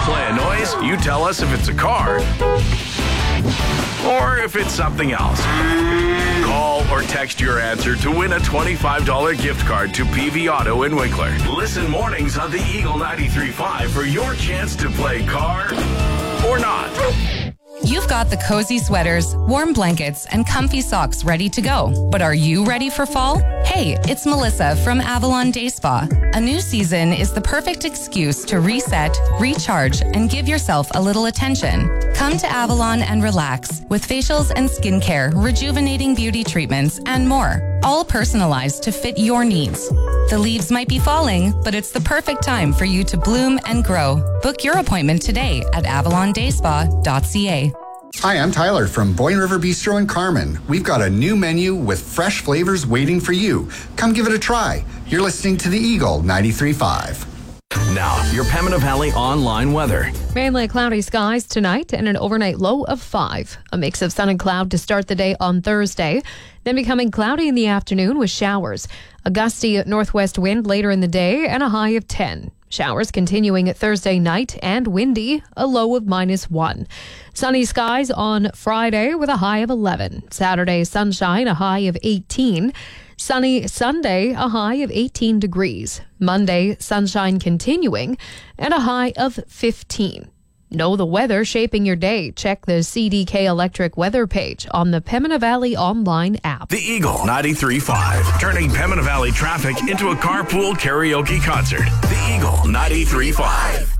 play a noise, you tell us if it's a car or if it's something else. Call or text your answer to win a $25 gift card to PV Auto in Winkler. Listen mornings on the Eagle 93.5 for your chance to play car or not. You've got the cozy sweaters, warm blankets, and comfy socks ready to go. But are you ready for fall? Hey, it's Melissa from Avalon Day Spa. A new season is the perfect excuse to reset, recharge, and give yourself a little attention. Come to Avalon and relax with facials and skincare, rejuvenating beauty treatments, and more. All personalized to fit your needs. The leaves might be falling, but it's the perfect time for you to bloom and grow. Book your appointment today at avalondayspa.ca. Hi, I'm Tyler from Boyne River Bistro in Carmen. We've got a new menu with fresh flavors waiting for you. Come give it a try. You're listening to the Eagle 93.5. Now, your Pembina Valley online weather. Mainly cloudy skies tonight and an overnight low of 5. A mix of sun and cloud to start the day on Thursday, then becoming cloudy in the afternoon with showers. A gusty northwest wind later in the day and a high of 10. Showers continuing at Thursday night and windy, a low of -1. Sunny skies on Friday with a high of 11. Saturday, sunshine, a high of 18. Sunny Sunday, a high of 18 degrees. Monday, sunshine continuing and a high of 15. Know the weather shaping your day. Check the CDK Electric weather page on the Pembina Valley online app. The Eagle 93.5, turning Pembina Valley traffic into a carpool karaoke concert. The Eagle 93.5.